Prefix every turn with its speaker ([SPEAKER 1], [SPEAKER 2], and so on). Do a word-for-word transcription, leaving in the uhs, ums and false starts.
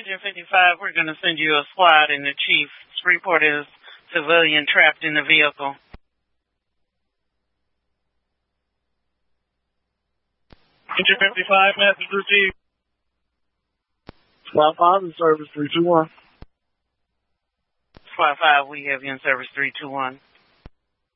[SPEAKER 1] Engine fifty-five, we're going to send you a squad, and the chief's report is civilian trapped in the vehicle.
[SPEAKER 2] Engine fifty-five, message received.
[SPEAKER 3] Squad five in service three two one.
[SPEAKER 1] Squad five, we have you in service three two one.